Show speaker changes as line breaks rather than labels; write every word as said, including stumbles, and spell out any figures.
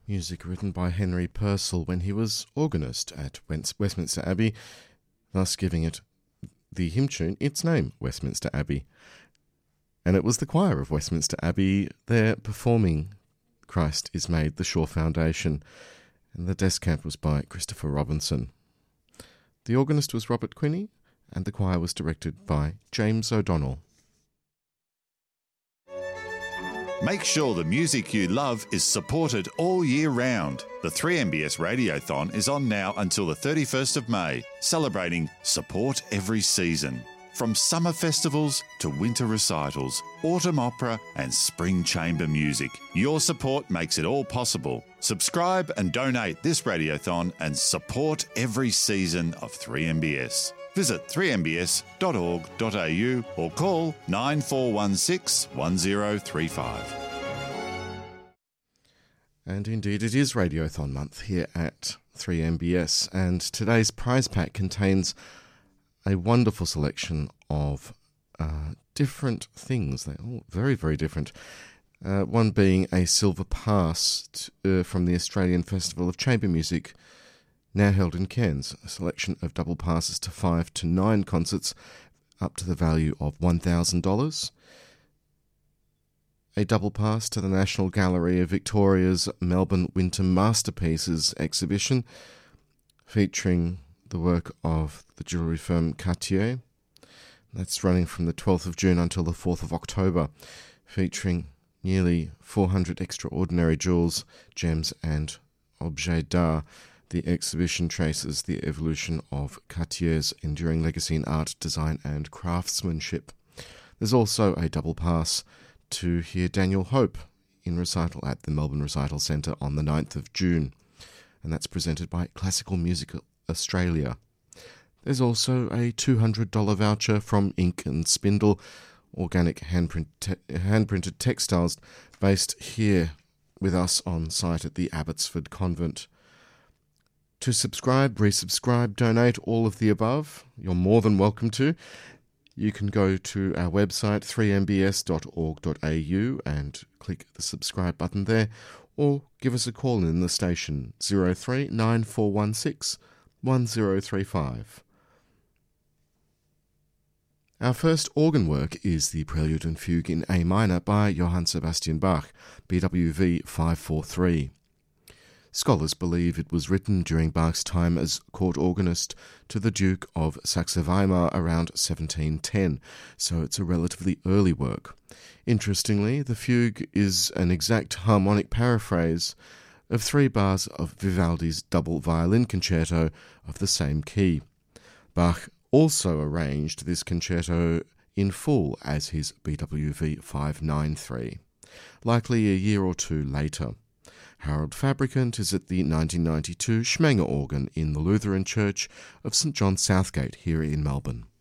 Music written by Henry Purcell when he was organist at Westminster Abbey, thus giving it the hymn tune its name, Westminster Abbey. And it was the choir of Westminster Abbey there performing Christ is Made the Sure Foundation, and the descant was by Christopher Robinson. The organist was Robert Quinney, and the choir was directed by James O'Donnell.
Make sure the music you love is supported all year round. The three M B S Radiothon is on now until the thirty-first of May, celebrating Support Every Season. From summer festivals to winter recitals, autumn opera and spring chamber music, your support makes it all possible. Subscribe and donate this radiothon and support every season of three M B S. Visit three m b s dot org dot a u or call nine four one six, one zero three five.
And indeed it is Radiothon month here at three M B S, and today's prize pack contains a wonderful selection of uh, different things. They're all very, very different. Uh, one being a silver pass to, uh, from the Australian Festival of Chamber Music, now held in Cairns. A selection of double passes to five to nine concerts, up to the value of one thousand dollars. A double pass to the National Gallery of Victoria's Melbourne Winter Masterpieces exhibition, featuring the work of the jewellery firm Cartier. That's running from the twelfth of June until the fourth of October, featuring nearly four hundred extraordinary jewels, gems and objets d'art. The exhibition traces the evolution of Cartier's enduring legacy in art, design and craftsmanship. There's also a double pass to hear Daniel Hope in recital at the Melbourne Recital Centre on the ninth of June, and that's presented by Classical Music Australia. There's also a two hundred dollars voucher from Ink and Spindle, organic hand-print te- hand-printed textiles based here with us on site at the Abbotsford Convent. To subscribe, resubscribe, donate, all of the above, you're more than welcome to. You can go to our website three m b s dot org dot a u and click the subscribe button there, or give us a call in the station zero three nine four one six one zero three five. Our first organ work is the Prelude and Fugue in A minor by Johann Sebastian Bach, B W V five forty-three. Scholars believe it was written during Bach's time as court organist to the Duke of Saxe-Weimar around seventeen ten, so it's a relatively early work. Interestingly, the fugue is an exact harmonic paraphrase of three bars of Vivaldi's double violin concerto of the same key. Bach also arranged this concerto in full as his B W V five ninety-three, likely a year or two later. Harold Fabricant is at the nineteen ninety-two Schmenger organ in the Lutheran Church of St John Southgate here in Melbourne.